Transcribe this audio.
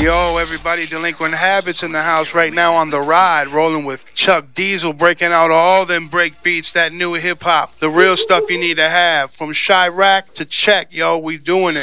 Yo, everybody, Delinquent Habits in the house right now on the ride, rolling with Chuck Diesel, breaking out all them break beats, that new hip hop, the real stuff you need to have. From Chirac to Check, yo, we doing it.